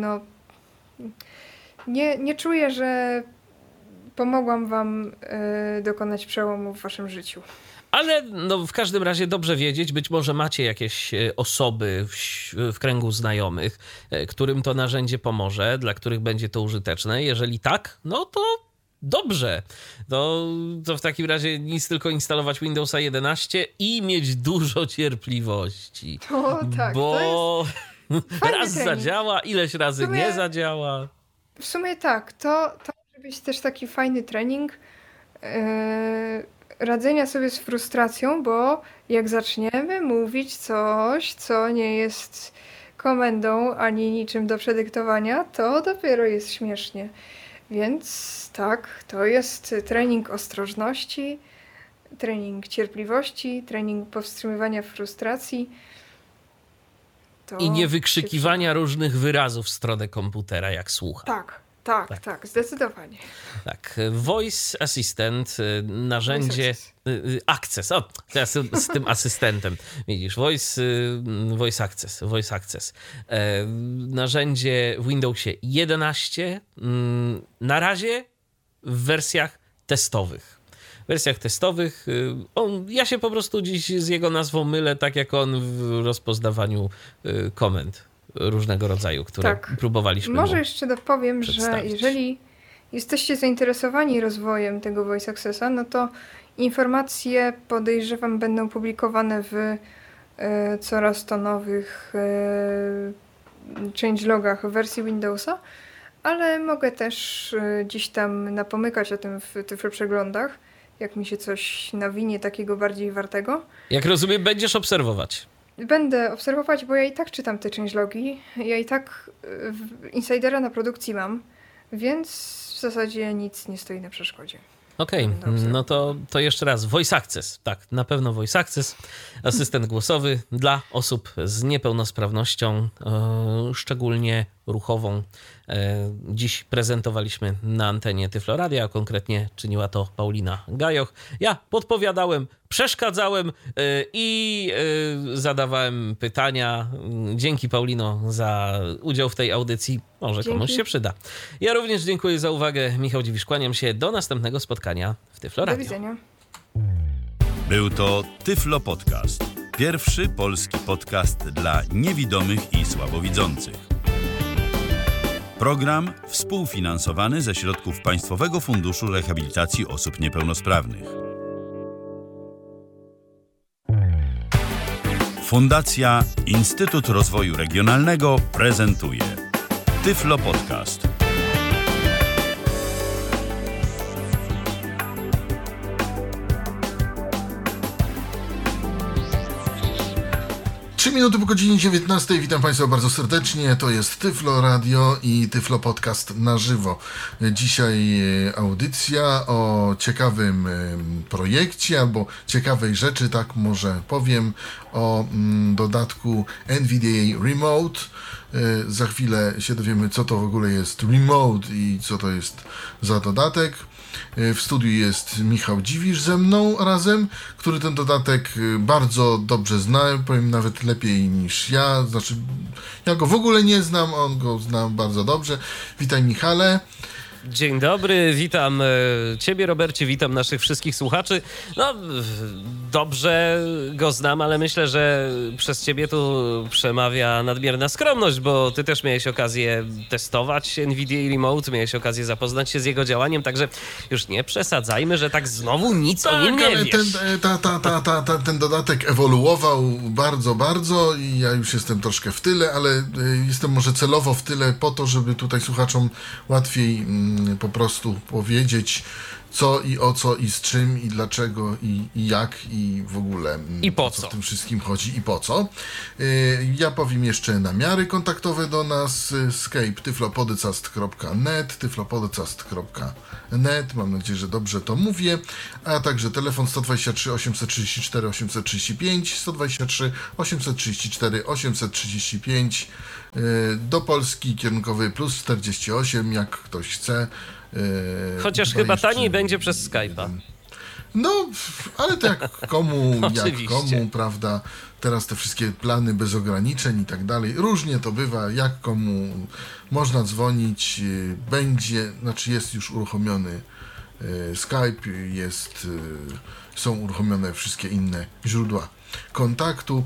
nie czuję, że pomogłam wam dokonać przełomu w waszym życiu. Ale no, w każdym razie dobrze wiedzieć, być może macie jakieś osoby w kręgu znajomych, którym to narzędzie pomoże, dla których będzie to użyteczne. Jeżeli tak, no to dobrze. To w takim razie nic, tylko instalować Windowsa 11 i mieć dużo cierpliwości. O, tak, bo to jest raz trening. zadziała, ileś razy W sumie- nie zadziała. W sumie tak, to może być też taki fajny trening radzenia sobie z frustracją, bo jak zaczniemy mówić coś, co nie jest komendą ani niczym do przedyktowania, to dopiero jest śmiesznie. Więc tak, to jest trening ostrożności, trening cierpliwości, trening powstrzymywania frustracji. To I nie się wykrzykiwania różnych wyrazów w stronę komputera, jak słucha. Tak, zdecydowanie. Tak, Voice Assistant, narzędzie... Access, o, teraz z tym asystentem, widzisz, Voice Access. Narzędzie w Windowsie 11, na razie w wersjach testowych. Ja się po prostu dziś z jego nazwą mylę, tak jak on w rozpoznawaniu komend różnego rodzaju, które Tak. próbowaliśmy Może mu jeszcze dopowiem, że przedstawić. jeżeli jesteście zainteresowani rozwojem tego Voice Accessa, no to informacje, podejrzewam, będą publikowane w coraz to nowych changelogach wersji Windowsa, ale mogę też gdzieś tam napomykać o tym w tych przeglądach, jak mi się coś nawinie takiego bardziej wartego. Jak rozumiem, będziesz obserwować. Będę obserwować, bo ja i tak czytam te changelogi, ja i tak insidera na produkcji mam, więc w zasadzie nic nie stoi na przeszkodzie. Okej, no to jeszcze raz. Voice Access, tak, na pewno Voice Access, asystent głosowy dla osób z niepełnosprawnością, szczególnie ruchową. Dziś prezentowaliśmy na antenie Tyflo Radia, a konkretnie czyniła to Paulina Gajoch. Ja podpowiadałem, przeszkadzałem i zadawałem pytania. Dzięki, Paulino, za udział w tej audycji. Może komuś się przyda. Ja również dziękuję za uwagę. Michał Dziwisz, kłaniam się. Do następnego spotkania w Tyflo Do Radio. widzenia. Był to Tyflo Podcast. Pierwszy polski podcast dla niewidomych i słabowidzących. Program współfinansowany ze środków Państwowego Funduszu Rehabilitacji Osób Niepełnosprawnych. Fundacja Instytut Rozwoju Regionalnego prezentuje Tyflo Podcast. Trzy minuty po godzinie 19. Witam Państwa bardzo serdecznie. To jest Tyflo Radio i Tyflo Podcast na żywo. Dzisiaj audycja o ciekawym projekcie albo ciekawej rzeczy, tak może powiem, o dodatku NVDA Remote. Za chwilę się dowiemy, co to w ogóle jest Remote i co to jest za dodatek. W studiu jest Michał Dziwisz ze mną razem, który ten dodatek bardzo dobrze zna, powiem nawet lepiej niż ja. Znaczy, ja go w ogóle nie znam, on go zna bardzo dobrze. Witaj, Michale. Dzień dobry, witam Ciebie, Robercie, witam naszych wszystkich słuchaczy. No, dobrze go znam, ale myślę, że przez Ciebie tu przemawia nadmierna skromność, bo Ty też miałeś okazję testować NVIDIA Remote, miałeś okazję zapoznać się z jego działaniem, także już nie przesadzajmy, że tak znowu nic o nim nie ale wiesz. ten dodatek ewoluował bardzo i ja już jestem troszkę w tyle, ale jestem może celowo w tyle po to, żeby tutaj słuchaczom łatwiej po prostu powiedzieć, co i o co i z czym i dlaczego i jak i w ogóle I po o co w tym wszystkim chodzi i po co. Ja powiem jeszcze namiary kontaktowe do nas. Skype tyflopodcast.net, tyflopodcast.net, mam nadzieję, że dobrze to mówię, a także telefon 123 834 835, 123 834 835, do Polski kierunkowy plus 48, jak ktoś chce. Chociaż Tutaj chyba jeszcze taniej będzie przez Skype'a. No, ale to jak komu, Oczywiście. prawda? Teraz te wszystkie plany bez ograniczeń i tak dalej. Różnie to bywa, jak komu można dzwonić. Jest już uruchomiony Skype, są uruchomione wszystkie inne źródła kontaktu.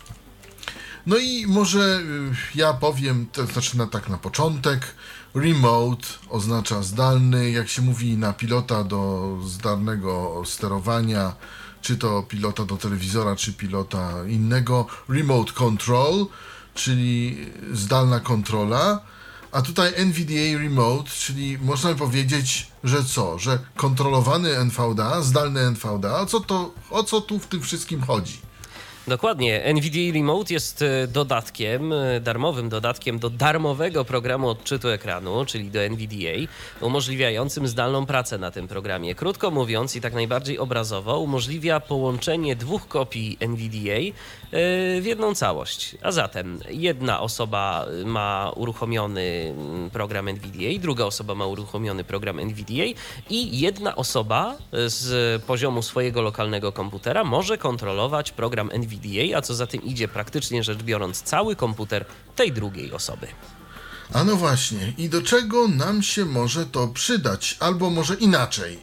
No i może ja powiem, to znaczy na początek, remote oznacza zdalny, jak się mówi na pilota do zdalnego sterowania, czy to pilota do telewizora, czy pilota innego, remote control, czyli zdalna kontrola, a tutaj NVDA remote, czyli można powiedzieć, że co, że kontrolowany NVDA, zdalny NVDA, o co tu w tym wszystkim chodzi? Dokładnie. NVDA Remote jest dodatkiem, darmowym dodatkiem do darmowego programu odczytu ekranu, czyli do NVDA, umożliwiającym zdalną pracę na tym programie. Krótko mówiąc i tak najbardziej obrazowo, umożliwia połączenie dwóch kopii NVDA w jedną całość. A zatem jedna osoba ma uruchomiony program NVDA, druga osoba ma uruchomiony program NVDA i jedna osoba z poziomu swojego lokalnego komputera może kontrolować program NVDA, a co za tym idzie, praktycznie rzecz biorąc, cały komputer tej drugiej osoby. A no właśnie, i do czego nam się może to przydać? Albo może inaczej,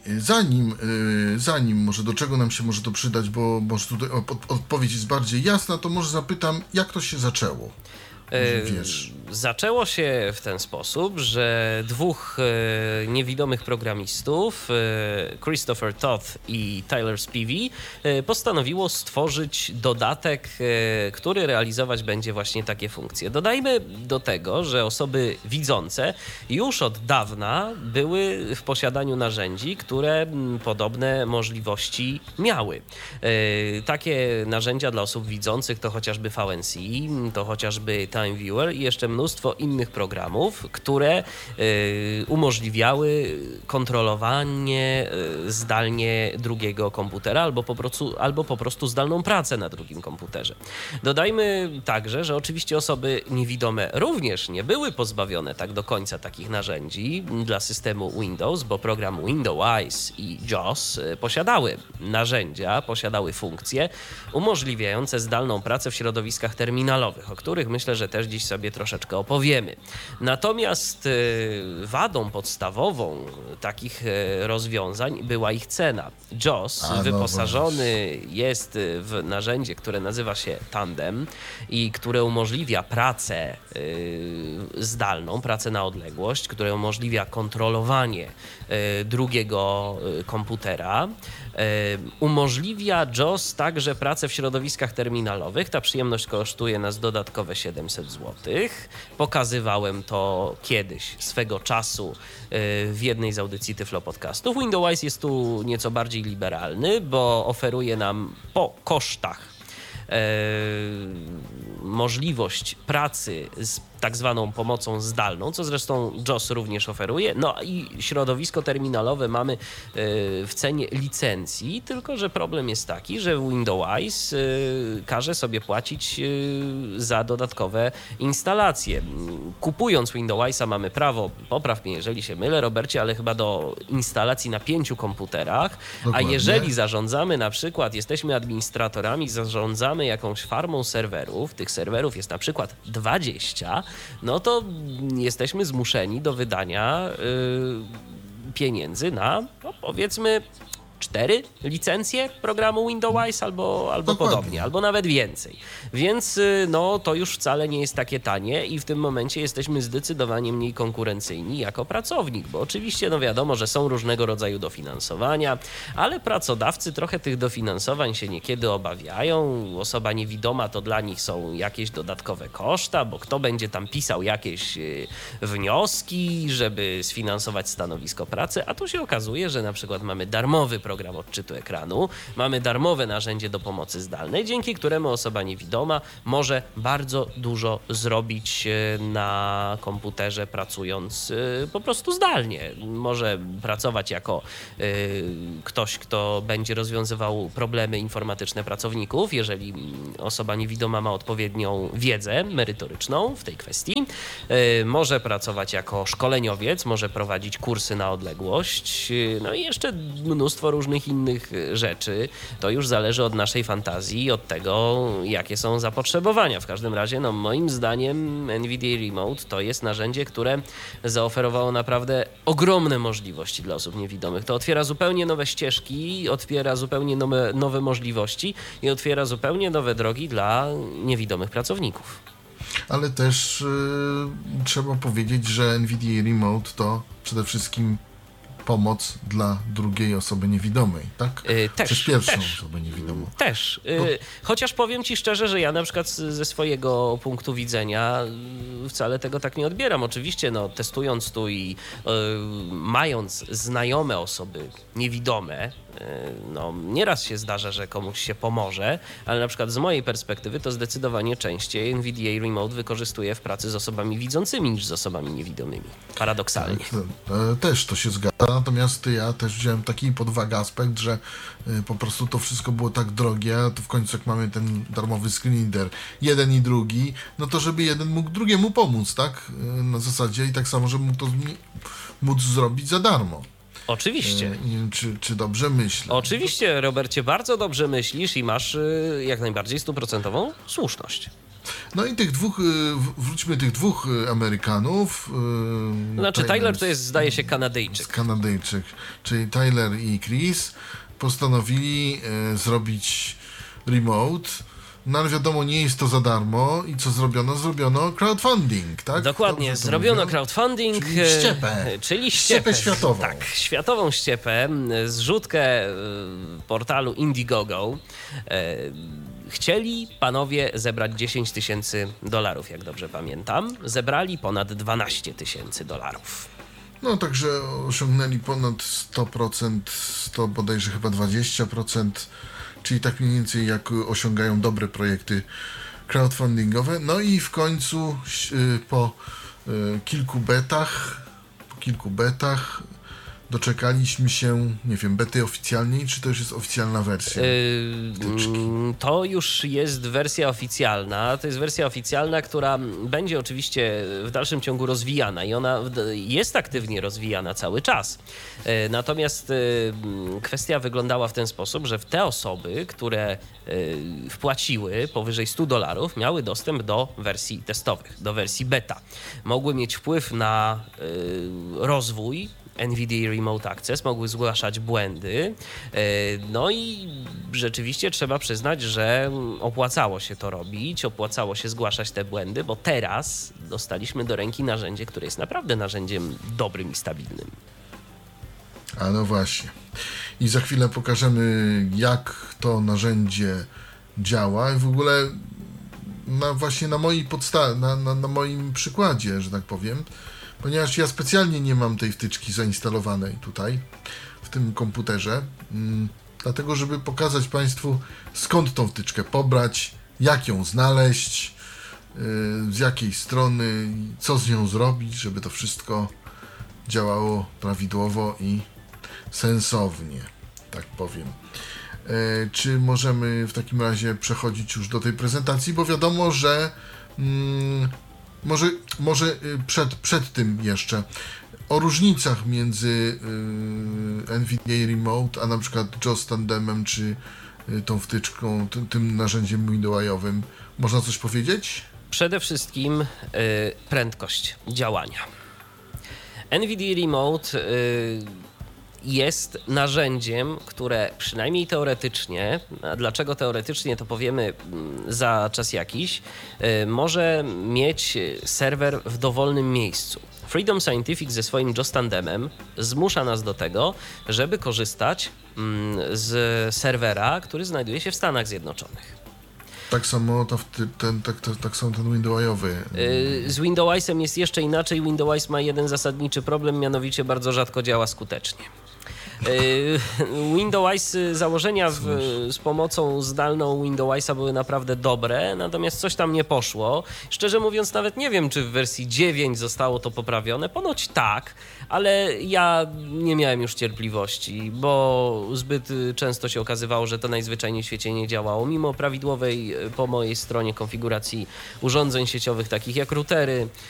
zanim może do czego nam się może to przydać, bo może tutaj odpowiedź jest bardziej jasna, to może zapytam, jak to się zaczęło? Wiesz. Zaczęło się w ten sposób, że dwóch niewidomych programistów, Christopher Toth i Tyler Spivey, postanowiło stworzyć dodatek, który realizować będzie właśnie takie funkcje. Dodajmy do tego, że osoby widzące już od dawna były w posiadaniu narzędzi, które podobne możliwości miały. Takie narzędzia dla osób widzących to chociażby VNC, to chociażby TimeViewer i jeszcze mnóstwo innych programów, które umożliwiały kontrolowanie zdalnie drugiego komputera albo po prostu zdalną pracę na drugim komputerze. Dodajmy także, że oczywiście osoby niewidome również nie były pozbawione tak do końca takich narzędzi dla systemu Windows, bo program Windows i JAWS posiadały narzędzia, posiadały funkcje umożliwiające zdalną pracę w środowiskach terminalowych, o których myślę, że też dziś sobie troszeczkę opowiemy. Natomiast wadą podstawową takich rozwiązań była ich cena. JAWS wyposażony jest w narzędzie, które nazywa się Tandem i które umożliwia pracę zdalną, pracę na odległość, które umożliwia kontrolowanie drugiego komputera. Umożliwia JAWS także pracę w środowiskach terminalowych. Ta przyjemność kosztuje nas dodatkowe 700 zł. Pokazywałem to kiedyś, swego czasu, w jednej z audycji Tyflo Podcastów. Windows jest tu nieco bardziej liberalny, bo oferuje nam po kosztach możliwość pracy z tak zwaną pomocą zdalną, co zresztą JAWS również oferuje. No i środowisko terminalowe mamy w cenie licencji, tylko że problem jest taki, że Windows każe sobie płacić za dodatkowe instalacje. Kupując Windowsa mamy prawo, popraw mnie jeżeli się mylę, Robercie, ale chyba do instalacji na 5 komputerach, dokładnie. A jeżeli zarządzamy na przykład, jesteśmy administratorami, zarządzamy jakąś farmą serwerów, tych serwerów jest na przykład 20, no to jesteśmy zmuszeni do wydania pieniędzy na, no powiedzmy, 4 licencje programu Windows albo podobnie, albo nawet więcej. Więc no to już wcale nie jest takie tanie i w tym momencie jesteśmy zdecydowanie mniej konkurencyjni jako pracownik, bo oczywiście no wiadomo, że są różnego rodzaju dofinansowania, ale pracodawcy trochę tych dofinansowań się niekiedy obawiają. Osoba niewidoma to dla nich są jakieś dodatkowe koszta, bo kto będzie tam pisał jakieś wnioski, żeby sfinansować stanowisko pracy, a tu się okazuje, że na przykład mamy darmowy program odczytu ekranu, mamy darmowe narzędzie do pomocy zdalnej, dzięki któremu osoba niewidoma może bardzo dużo zrobić na komputerze, pracując po prostu zdalnie. Może pracować jako ktoś, kto będzie rozwiązywał problemy informatyczne pracowników, jeżeli osoba niewidoma ma odpowiednią wiedzę merytoryczną w tej kwestii. Może pracować jako szkoleniowiec, może prowadzić kursy na odległość, no i jeszcze mnóstwo różnych innych rzeczy. To już zależy od naszej fantazji, od tego, jakie są zapotrzebowania. W każdym razie, no moim zdaniem NVIDIA Remote to jest narzędzie, które zaoferowało naprawdę ogromne możliwości dla osób niewidomych. To otwiera zupełnie nowe ścieżki, otwiera zupełnie nowe możliwości i otwiera zupełnie nowe drogi dla niewidomych pracowników. Ale też trzeba powiedzieć, że NVIDIA Remote to przede wszystkim pomoc dla drugiej osoby niewidomej, tak? Przez pierwszą osobę niewidomą. Też. Chociaż powiem ci szczerze, że ja na przykład ze swojego punktu widzenia wcale tego tak nie odbieram. Oczywiście, no, testując tu i mając znajome osoby niewidome, no, nieraz się zdarza, że komuś się pomoże, ale na przykład z mojej perspektywy to zdecydowanie częściej NVIDIA Remote wykorzystuje w pracy z osobami widzącymi niż z osobami niewidomymi. Paradoksalnie. Też to się zgadza, natomiast ja też wziąłem taki pod uwagę aspekt, że po prostu to wszystko było tak drogie, a to w końcu jak mamy ten darmowy screen reader, jeden i drugi, no to żeby jeden mógł drugiemu pomóc, tak? Na zasadzie i tak samo, żeby mógł to móc zrobić za darmo. Oczywiście. Nie wiem, czy dobrze myślę. Oczywiście, Robercie, bardzo dobrze myślisz i masz jak najbardziej 100% słuszność. No i wróćmy tych dwóch Amerykanów. Znaczy Tyler to jest, zdaje się, Kanadyjczyk. Kanadyjczyk, czyli Tyler i Chris postanowili zrobić remote. No ale wiadomo, nie jest to za darmo i co zrobiono? Zrobiono crowdfunding, tak? Dokładnie, Dobrze zrobiono crowdfunding. Czyli ściepę światową. Tak, światową ściepę, zrzutkę portalu Indiegogo. Chcieli panowie zebrać $10,000, jak dobrze pamiętam. Zebrali ponad $12,000. No także osiągnęli ponad 100%, 100 bodajże chyba 20%, czyli tak mniej więcej jak osiągają dobre projekty crowdfundingowe. No i w końcu po kilku betach doczekaliśmy się, nie wiem, bety oficjalnej, czy to już jest oficjalna wersja? To już jest wersja oficjalna. To jest wersja oficjalna, która będzie oczywiście w dalszym ciągu rozwijana i ona jest aktywnie rozwijana cały czas. Natomiast kwestia wyglądała w ten sposób, że te osoby, które wpłaciły powyżej $100, miały dostęp do wersji testowych, do wersji beta. Mogły mieć wpływ na rozwój NVIDIA Remote Access, mogły zgłaszać błędy. No i rzeczywiście trzeba przyznać, że opłacało się to robić, opłacało się zgłaszać te błędy, bo teraz dostaliśmy do ręki narzędzie, które jest naprawdę narzędziem dobrym i stabilnym. A no właśnie. I za chwilę pokażemy, jak to narzędzie działa i w ogóle właśnie na mojej na moim przykładzie, że tak powiem, ponieważ ja specjalnie nie mam tej wtyczki zainstalowanej tutaj, w tym komputerze, dlatego żeby pokazać Państwu, skąd tą wtyczkę pobrać, jak ją znaleźć, z jakiej strony, co z nią zrobić, żeby to wszystko działało prawidłowo i sensownie, tak powiem. Czy możemy w takim razie przechodzić już do tej prezentacji, bo wiadomo, że może przed tym jeszcze o różnicach między NVIDIA Remote, a na przykład JAWS Tandemem, czy tą wtyczką, tym narzędziem Windowsowym. Można coś powiedzieć? Przede wszystkim prędkość działania. NVIDIA Remote jest narzędziem, które przynajmniej teoretycznie, a dlaczego teoretycznie to powiemy za czas jakiś, może mieć serwer w dowolnym miejscu. Freedom Scientific ze swoim JOS Tandemem zmusza nas do tego, żeby korzystać z serwera, który znajduje się w Stanach Zjednoczonych. Tak samo tak samo ten Windows-owy. Z Windowsem jest jeszcze inaczej. Windows ma jeden zasadniczy problem, mianowicie bardzo rzadko działa skutecznie. Windows założenia z pomocą zdalną Windowsa były naprawdę dobre, natomiast coś tam nie poszło. Szczerze mówiąc, nawet nie wiem, czy w wersji 9 zostało to poprawione. Ponoć tak, ale ja nie miałem już cierpliwości, bo zbyt często się okazywało, że to najzwyczajniej w świecie nie działało, mimo prawidłowej po mojej stronie konfiguracji urządzeń sieciowych, takich jak routery,